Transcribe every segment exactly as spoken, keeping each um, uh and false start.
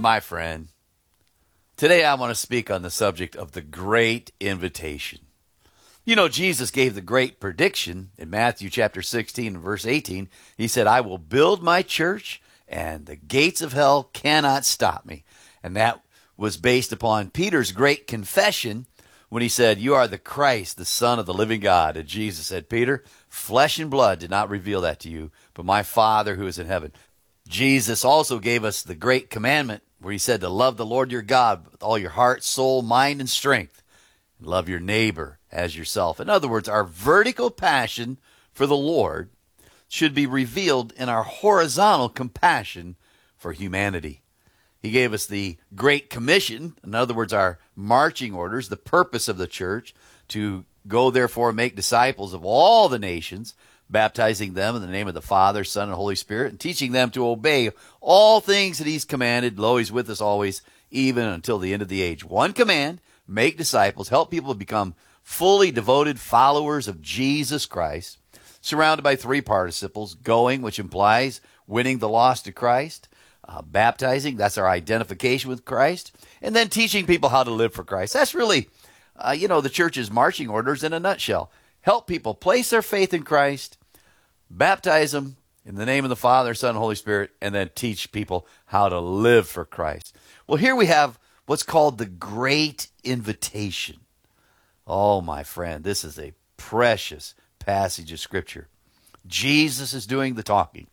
my friend. Today I want to speak on the subject of the great invitation. You know, Jesus gave the great prediction in Matthew chapter sixteen and verse eighteen. He said, I will build my church and the gates of hell cannot stop me. And that was based upon Peter's great confession when he said, you are the Christ, the Son of the living God. And Jesus said, Peter, flesh and blood did not reveal that to you, but my Father who is in heaven. Jesus also gave us the great commandment where he said to love the Lord your God with all your heart, soul, mind, and strength. And love your neighbor as yourself. In other words, our vertical passion for the Lord should be revealed in our horizontal compassion for humanity. He gave us the Great Commission, in other words, our marching orders, the purpose of the church, to go therefore and make disciples of all the nations, baptizing them in the name of the Father, Son, and Holy Spirit, and teaching them to obey all things that he's commanded. Lo, he's with us always, even until the end of the age. One command, make disciples, help people become fully devoted followers of Jesus Christ, surrounded by three participles: going, which implies winning the lost to Christ; uh, baptizing, that's our identification with Christ; and then teaching people how to live for Christ. That's really, uh, you know, the church's marching orders in a nutshell. Help people place their faith in Christ, baptize them in the name of the Father, Son, and Holy Spirit, and then teach people how to live for Christ. Well, here we have what's called the Great Invitation. Oh, my friend, this is a precious passage of Scripture. Jesus is doing the talking.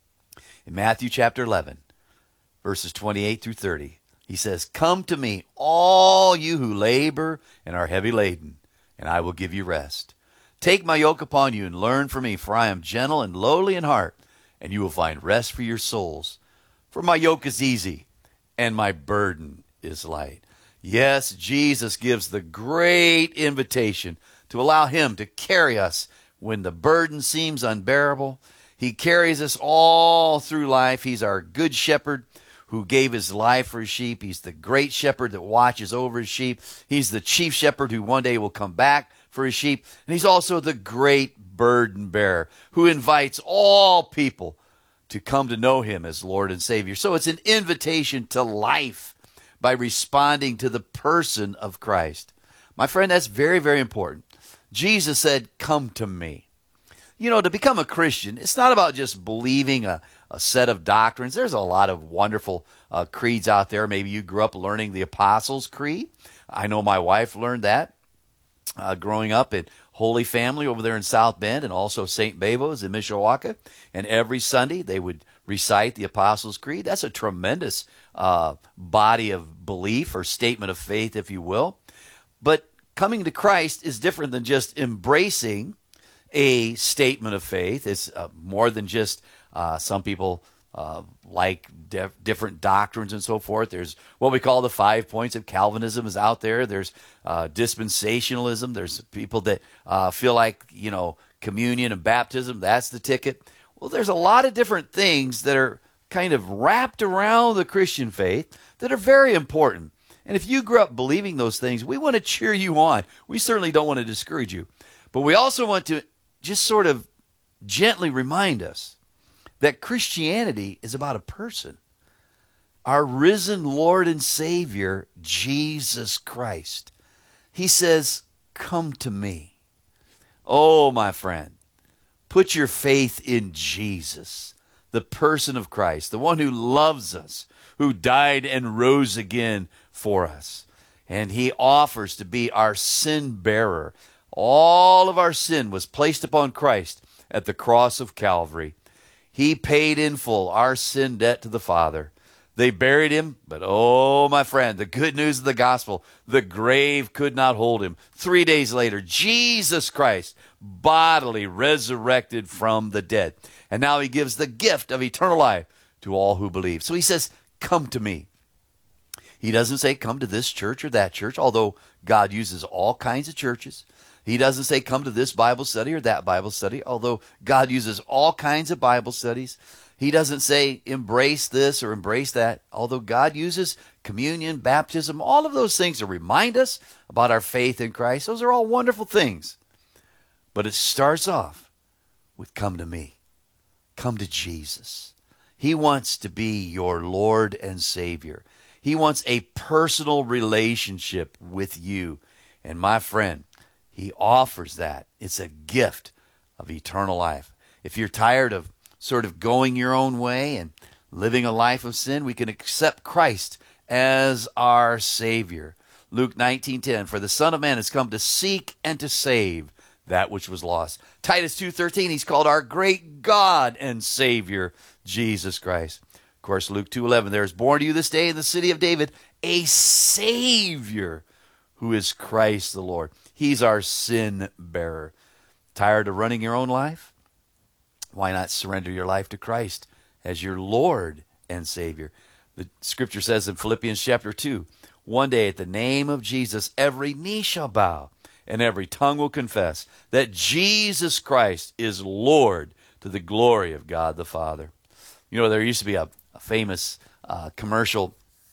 In Matthew chapter eleven, verses twenty-eight through thirty, he says, come to me, all you who labor and are heavy laden, and I will give you rest. Take my yoke upon you and learn from me, for I am gentle and lowly in heart, and you will find rest for your souls. For my yoke is easy, and my burden is light. Yes, Jesus gives the great invitation to allow him to carry us when the burden seems unbearable. He carries us all through life. He's our good shepherd who gave his life for his sheep. He's the great shepherd that watches over his sheep. He's the chief shepherd who one day will come back for his sheep. And he's also the great burden bearer who invites all people to come to know him as Lord and Savior. So it's an invitation to life by responding to the person of Christ. My friend, that's very, very important. Jesus said, come to me. You know, to become a Christian, it's not about just believing a, a set of doctrines. There's a lot of wonderful uh, creeds out there. Maybe you grew up learning the Apostles' Creed. I know my wife learned that uh, growing up at Holy Family over there in South Bend, and also Saint Bavo's in Mishawaka. And every Sunday they would recite the Apostles' Creed. That's a tremendous uh, body of belief or statement of faith, if you will. But coming to Christ is different than just embracing a statement of faith. It's uh, more than just uh, some people uh, like def- different doctrines and so forth. There's what we call the five points of Calvinism is out there. There's uh, dispensationalism. There's people that uh, feel like, you know, communion and baptism, that's the ticket. Well, there's a lot of different things that are kind of wrapped around the Christian faith that are very important. And if you grew up believing those things, we want to cheer you on. We certainly don't want to discourage you. But we also want to just sort of gently remind us that Christianity is about a person. Our risen Lord and Savior, Jesus Christ. He says, come to me. Oh, my friend, put your faith in Jesus, the person of Christ, the one who loves us, who died and rose again for us. And he offers to be our sin bearer. All of our sin was placed upon Christ at the cross of Calvary. He paid in full our sin debt to the Father. They buried him, but oh, my friend, the good news of the gospel, the grave could not hold him. Three days later, Jesus Christ bodily resurrected from the dead. And now he gives the gift of eternal life to all who believe. So he says, come to me. He doesn't say come to this church or that church, although God uses all kinds of churches. He doesn't say come to this Bible study or that Bible study, although God uses all kinds of Bible studies. He doesn't say embrace this or embrace that, although God uses communion, baptism, all of those things to remind us about our faith in Christ. Those are all wonderful things. But it starts off with come to me. Come to Jesus. He wants to be your Lord and Savior. He wants a personal relationship with you. And my friend, he offers that. It's a gift of eternal life. If you're tired of sort of going your own way and living a life of sin, we can accept Christ as our Savior. Luke nineteen ten, for the Son of Man has come to seek and to save that which was lost. Titus two thirteen, he's called our great God and Savior, Jesus Christ. Of course, Luke two eleven, there is born to you this day in the city of David a Savior who is Christ the Lord. He's our sin bearer. Tired of running your own life? Why not surrender your life to Christ as your Lord and Savior? The scripture says in Philippians chapter two, one day at the name of Jesus, every knee shall bow and every tongue will confess that Jesus Christ is Lord to the glory of God the Father. You know, there used to be a, a famous uh, commercial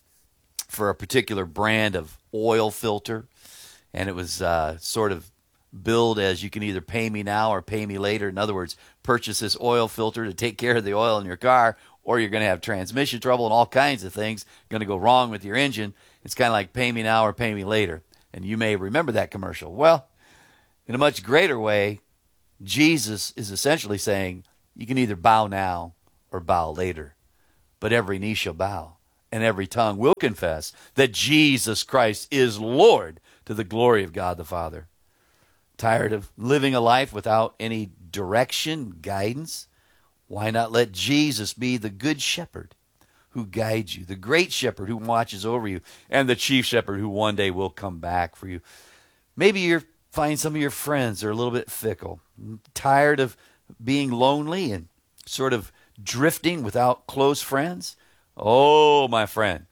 for a particular brand of oil filter, and it was uh, sort of billed as you can either pay me now or pay me later. In other words, purchase this oil filter to take care of the oil in your car, or you're going to have transmission trouble and all kinds of things going to go wrong with your engine. It's kind of like pay me now or pay me later. And you may remember that commercial. Well, in a much greater way, Jesus is essentially saying you can either bow now or bow later. But every knee shall bow and every tongue will confess that Jesus Christ is Lord to the glory of God the Father. Tired of living a life without any direction, guidance? Why not let Jesus be the good shepherd who guides you, the great shepherd who watches over you, and the chief shepherd who one day will come back for you? Maybe you find some of your friends are a little bit fickle, tired of being lonely and sort of drifting without close friends. Oh, my friend,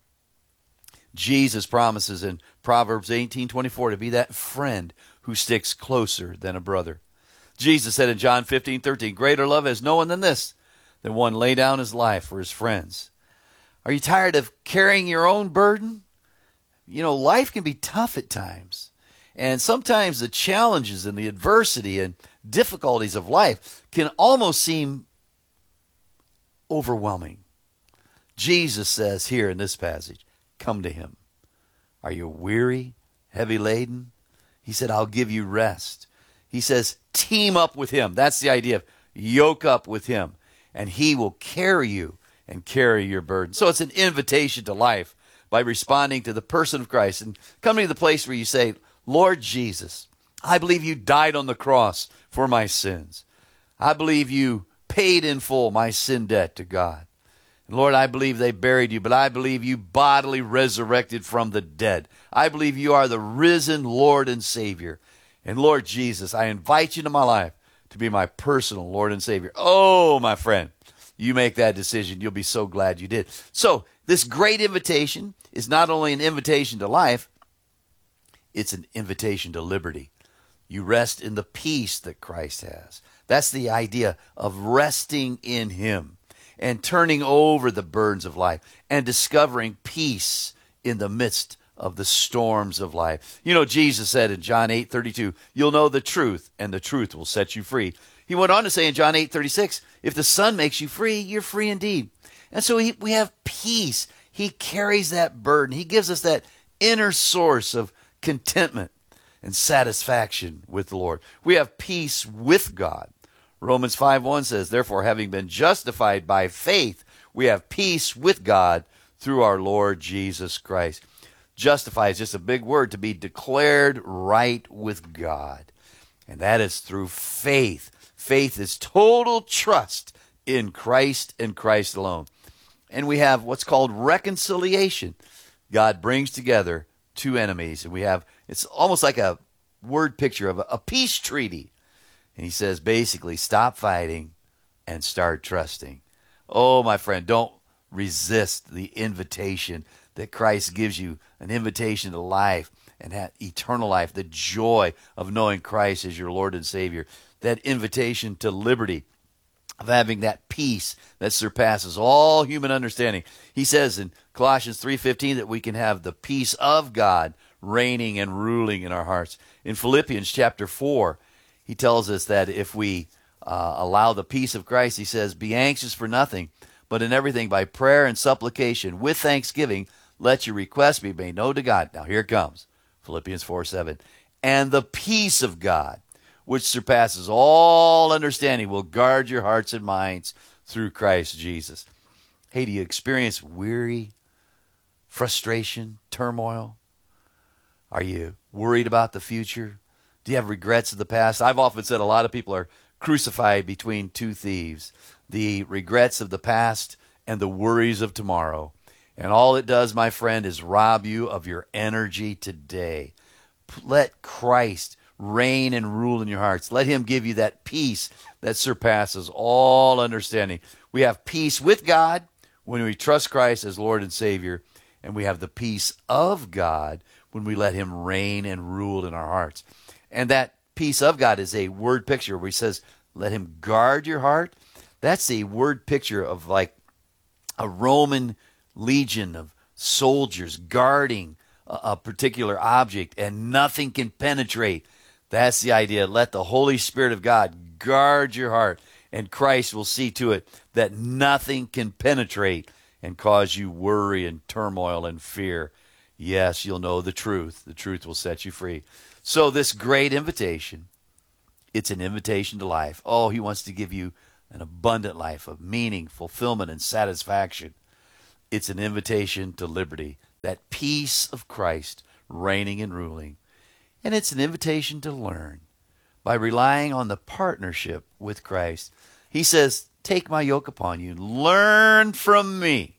Jesus promises in Proverbs eighteen twenty-four to be that friend who sticks closer than a brother. Jesus said in John fifteen thirteen, greater love has no one than this, than one lay down his life for his friends. Are you tired of carrying your own burden? You know, life can be tough at times. And sometimes the challenges and the adversity and difficulties of life can almost seem overwhelming. Jesus says here in this passage, come to him. Are you weary, heavy laden? He said, I'll give you rest. He says, team up with him. That's the idea of yoke up with him. And he will carry you and carry your burden. So it's an invitation to life by responding to the person of Christ and coming to the place where you say, Lord Jesus, I believe you died on the cross for my sins. I believe you paid in full my sin debt to God. And Lord, I believe they buried you, but I believe you bodily resurrected from the dead. I believe you are the risen Lord and Savior. And Lord Jesus, I invite you into my life to be my personal Lord and Savior. Oh, my friend, you make that decision. You'll be so glad you did. So this great invitation is not only an invitation to life, it's an invitation to liberty. You rest in the peace that Christ has. That's the idea of resting in him and turning over the burdens of life and discovering peace in the midst of the storms of life. You know, Jesus said in John eight thirty-two, you'll know the truth, and the truth will set you free. He went on to say in John eight thirty-six, if the Son makes you free, you're free indeed. And so he, we have peace. He carries that burden. He gives us that inner source of contentment and satisfaction with the Lord. We have peace with God. Romans five one says, therefore, having been justified by faith, we have peace with God through our Lord Jesus Christ. Justify is just a big word, to be declared right with God. And that is through faith. Faith is total trust in Christ and Christ alone. And we have what's called reconciliation. God brings together two enemies. And we have, it's almost like a word picture of a, a peace treaty. And he says, basically, stop fighting and start trusting. Oh, my friend, don't resist the invitation that Christ gives you, an invitation to life and have eternal life, the joy of knowing Christ as your Lord and Savior, that invitation to liberty, of having that peace that surpasses all human understanding. He says in Colossians three fifteen that we can have the peace of God reigning and ruling in our hearts. In Philippians chapter four, he tells us that if we uh, allow the peace of Christ, he says, be anxious for nothing, but in everything by prayer and supplication with thanksgiving, let your request be made known to God. Now here it comes. Philippians four seven. And the peace of God, which surpasses all understanding, will guard your hearts and minds through Christ Jesus. Hey, do you experience weary, frustration, turmoil? Are you worried about the future? Do you have regrets of the past? I've often said a lot of people are crucified between two thieves, the regrets of the past and the worries of tomorrow. And all it does, my friend, is rob you of your energy today. Let Christ reign and rule in your hearts. Let him give you that peace that surpasses all understanding. We have peace with God when we trust Christ as Lord and Savior, and we have the peace of God when we let him reign and rule in our hearts. And that peace of God is a word picture where he says, let him guard your heart. That's a word picture of like a Roman legion of soldiers guarding a, a particular object, and nothing can penetrate. That's the idea. Let the Holy Spirit of God guard your heart, and Christ will see to it that nothing can penetrate and cause you worry and turmoil and fear. Yes, you'll know the truth. The truth will set you free. So this great invitation, it's an invitation to life. Oh, he wants to give you an abundant life of meaning, fulfillment, and satisfaction. It's an invitation to liberty, that peace of Christ reigning and ruling. And it's an invitation to learn by relying on the partnership with Christ. He says, take my yoke upon you, learn from me,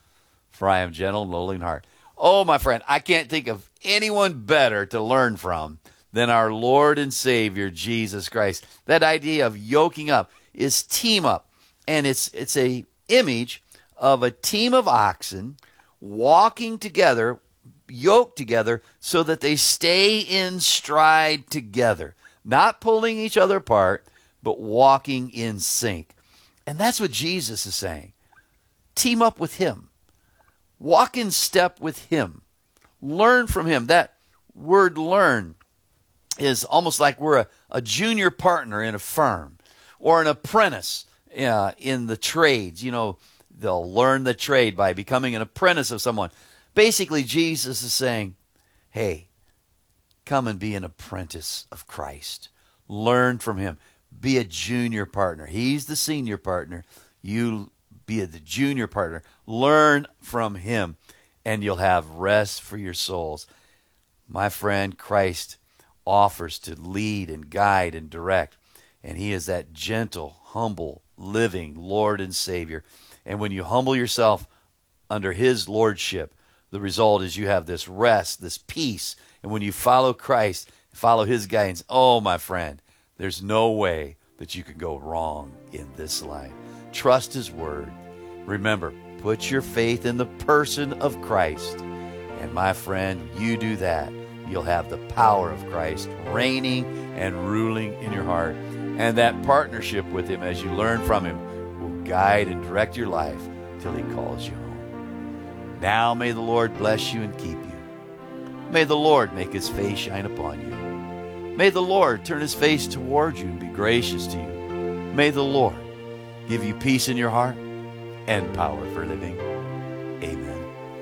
for I am gentle and lowly in heart. Oh, my friend, I can't think of anyone better to learn from than our Lord and Savior, Jesus Christ. That idea of yoking up is team up, and it's it's a image of a team of oxen walking together, yoked together, so that they stay in stride together, not pulling each other apart, but walking in sync. And that's what Jesus is saying. Team up with him. Walk in step with him. Learn from him. That word learn is almost like we're a, a junior partner in a firm or an apprentice uh, in the trades. You know, they'll learn the trade by becoming an apprentice of someone. Basically, Jesus is saying, hey, come and be an apprentice of Christ. Learn from him. Be a junior partner. He's the senior partner. You be the junior partner. Learn from him, and you'll have rest for your souls. My friend, Christ offers to lead and guide and direct, and he is that gentle, humble, living Lord and Savior. And when you humble yourself under his lordship, the result is you have this rest, this peace. And when you follow Christ, follow his guidance, oh, my friend, there's no way that you can go wrong in this life. Trust his word. Remember, put your faith in the person of Christ. And my friend, you do that, you'll have the power of Christ reigning and ruling in your heart. And that partnership with him as you learn from him will guide and direct your life till he calls you home. Now may the Lord bless you and keep you. May the Lord make his face shine upon you. May the Lord turn his face toward you and be gracious to you. May the Lord give you peace in your heart and power for living. Amen.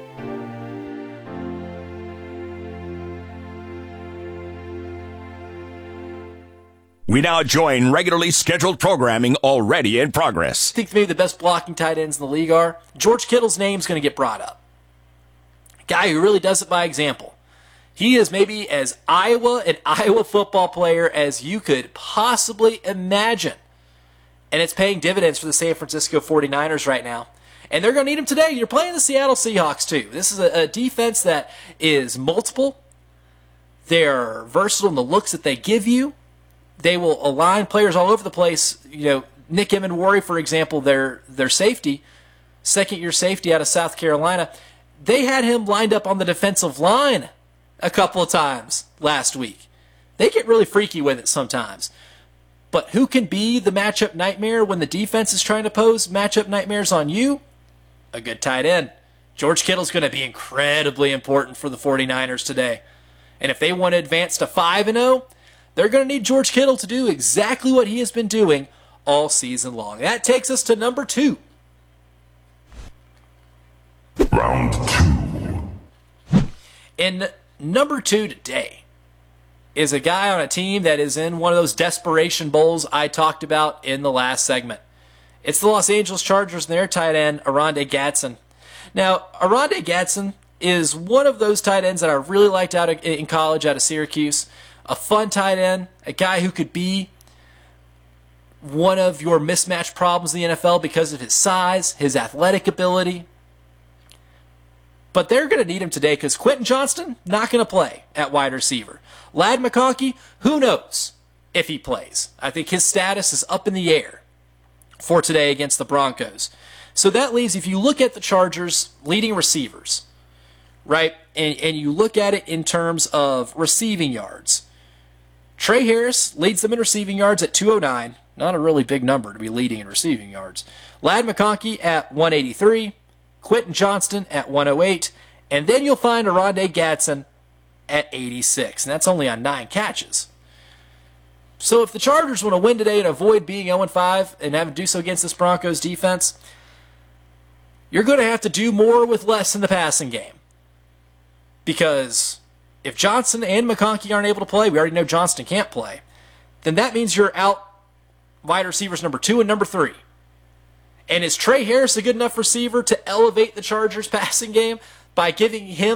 We now join regularly scheduled programming already in progress. I think maybe the best blocking tight ends in the league are. George Kittle's name's going to get brought up. A guy who really does it by example. He is maybe as Iowa, an Iowa football player as you could possibly imagine. And it's paying dividends for the San Francisco forty-niners right now. And they're going to need him today. You're playing the Seattle Seahawks too. This is a, a defense that is multiple. They're versatile in the looks that they give you. They will align players all over the place. You know, Nick Emenwari, for example, their their safety, second-year safety out of South Carolina, they had him lined up on the defensive line a couple of times last week. They get really freaky with it sometimes. But who can be the matchup nightmare when the defense is trying to pose matchup nightmares on you? A good tight end. George Kittle's going to be incredibly important for the forty-niners today. And if they want to advance to five and oh, they're going to need George Kittle to do exactly what he has been doing all season long. That takes us to number two. Round two. And number two today is a guy on a team that is in one of those desperation bowls I talked about in the last segment. It's the Los Angeles Chargers and their tight end, Oronde Gadsden. Now, Oronde Gadsden is one of those tight ends that I really liked out of, in college out of Syracuse. A fun tight end, a guy who could be one of your mismatch problems in the N F L because of his size, his athletic ability. But they're going to need him today because Quentin Johnston, not going to play at wide receiver. Ladd McConkey, who knows if he plays. I think his status is up in the air for today against the Broncos. So that leaves, if you look at the Chargers' leading receivers, right, and, and you look at it in terms of receiving yards, Trey Harris leads them in receiving yards at two oh nine. Not a really big number to be leading in receiving yards. Ladd McConkey at one eighty-three. Quentin Johnston at one oh eight. And then you'll find Oronde Gadsden at eighty-six. And that's only on nine catches. So if the Chargers want to win today and avoid being oh and five and have to do so against this Broncos defense, you're going to have to do more with less in the passing game. Because if Johnson and McConkey aren't able to play, we already know Johnston can't play, then that means you're out wide receivers number two and number three. And is Trey Harris a good enough receiver to elevate the Chargers passing game by giving him